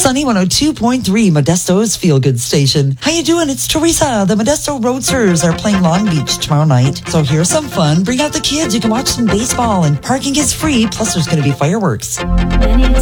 Sunny 102.3, Modesto's Feel Good Station. How you doing? It's Teresa. The Modesto Roadsters are playing Long Beach tomorrow night. So here's some fun. Bring out the kids. You can watch some baseball and parking is free. Plus there's going to be fireworks. Many